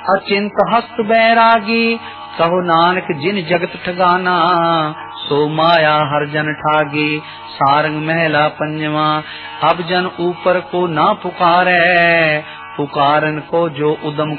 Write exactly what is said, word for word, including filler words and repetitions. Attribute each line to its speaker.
Speaker 1: अचिंत हस्त बैरागी, कहो नानक जिन जगत ठगाना, सो माया हर जन ठागी। सारंग महला पंजवा, अब जन ऊपर को ना पुकारे, पुकारन को जो उदम